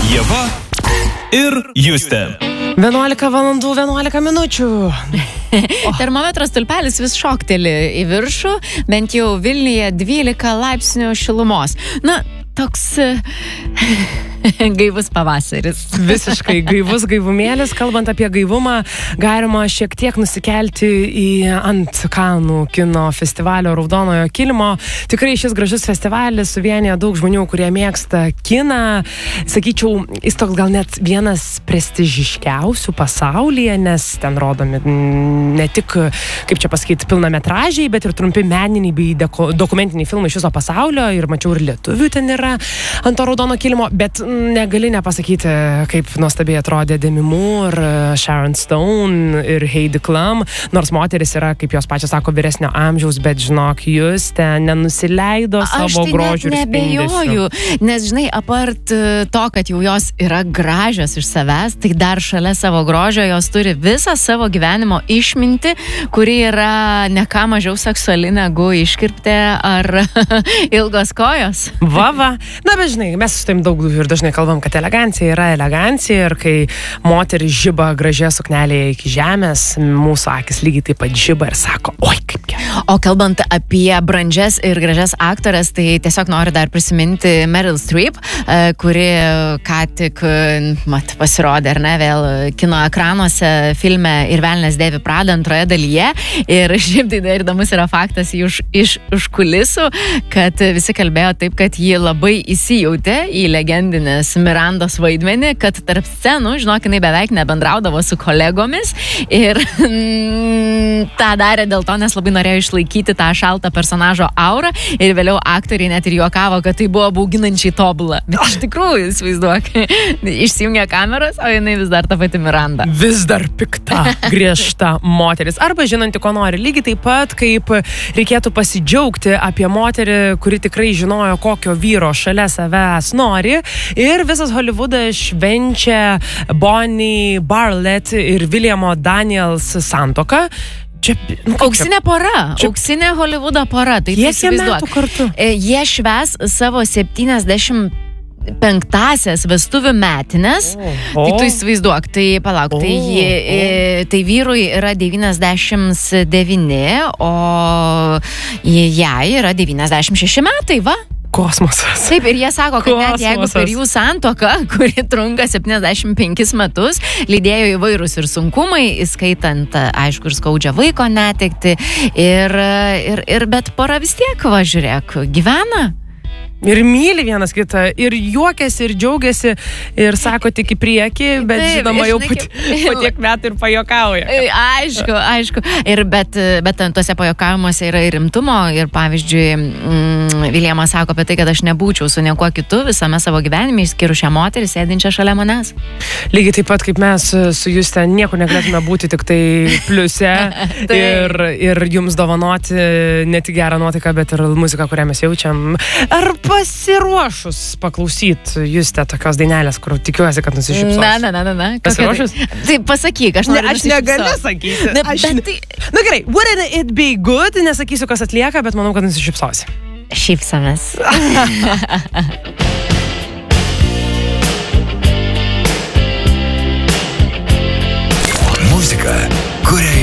Ieva ir Justė. 11 valandų 11 minučių. Termometro stulpelis vis šokteli į viršų, bent jau Vilniuje 12 laipsnių šilumos. Na, toks gaivus pavasaris. Visiškai gaivus gaivumėlis. Kalbant apie gaivumą, galima šiek tiek nusikelti ant Kanų kino festivalio Raudonojo kilimo. Tikrai šis gražus festivalis suvienija daug žmonių, kurie mėgsta kiną. Sakyčiau, jis toks gal net vienas prestižiškiausių pasaulyje, nes ten rodomi ne tik, kaip čia pasakyti, pilnametražiai, bet ir trumpi meniniai bei dokumentiniai filmai iš viso pasaulio. Ir mačiau, ir lietuvių ten yra ant to Raudono kilimo, bet negali nepasakyti, kaip nuostabiai atrodė Demi Moore, Sharon Stone ir Heidi Klum, nors moteris yra, kaip jos pačios sako, vyresnio amžiaus, bet žinok, jūs ten nenusileido savo grožių ir spindesių. Aš tai net nebejoju, nes žinai, apart to, kad jau jos yra gražios iš savęs, tai dar šalia savo grožio jos turi visą savo gyvenimo išmintį, kuri yra ne ką mažiau seksuali negu iškirptė ar ilgos kojos. Va. Na, bet žinai, mes su tavim daug ir dažnai kalbam, kad elegancija yra elegancija ir kai moteris žiba gražia suknelėje iki žemės, mūsų akis lygiai taip pat žiba ir sako, oi, kaip gerai. O kalbant apie brandžias ir gražias aktorės, tai tiesiog noriu dar prisiminti Meryl Streep, kuri ką tik pasirodė, ar ne, vėl kino ekranuose filme Ir velnias dėvi Pradą antroje dalyje. Ir šiaip tai dar įdomus yra faktas iš kulisų, kad visi kalbėjo taip, kad ji labai įsijautė į legendinės Mirandos vaidmenį, kad tarp scenų, žinok, jinai beveik nebendraudavo su kolegomis ir tą darė dėl to, nes labai norėjo išlaikyti tą šaltą personažo aurą ir vėliau aktoriai net ir juokavo, kad tai buvo bauginančiai tobula. Bet iš tikrųjų, įsivaizduok, išsijungia kameros, o jinai vis dar ta pati Miranda. Vis dar pikta, griežta moteris. Arba žinanti, ko nori. Lygiai taip pat, kaip reikėtų pasidžiaugti apie moterį, kuri tikrai žinojo, kokio vyro šalia savęs nori. Ir visas Hollywoodas švenčia Bonnie Bartlett ir Williamo Daniels santuoką. Auksinė pora, auksinė Hollywoodo pora. Tai jie metų kartu. Jie švęs savo 75-asias vestuvių metinės. Tai tu įsivaizduok, tai palauk, tai vyrui yra 99, o jai yra 96 metai, va. Kosmosas. Taip, ir jie sako, kad net jeigu per jų santuoką, kuri trunka 75 metus, lydėjo įvairūs ir sunkumai, įskaitant, aišku, ir skaudžią vaiko netekti, ir bet pora vis tiek, va, žiūrėk, gyvena. Ir myli vienas kitą, ir juokiasi, ir džiaugiasi, ir sako tik į priekį, bet taip, žinoma jau po tiek metų ir pajokauja. Aišku. Ir bet tuose pajokavimuose yra ir rimtumo, ir pavyzdžiui, Viljamas sako apie tai, kad aš nebūčiau su niekuo kitu visame savo gyvenime, išskyrus šią moterį sėdinčią šalia manęs. Lygiai taip pat, kaip mes su Juste nieko negalėtume būti tik tai pliuse ir jums dovanoti ne tik gerą nuotaiką, bet ir muziką, kurią mes jaučiam. Ar pasiruošus paklausyti Juste tokios dainelės, kur tikiuosi, kad nusišypsos? Na. Pasiruošus? Tai pasakyk, aš noriu nusišypsos. Aš negaliu sakyti. Na gerai, wouldn't it be good? Nesakysiu, kas atlieka, bet manau, kad nusišypsosi. Šypsomės.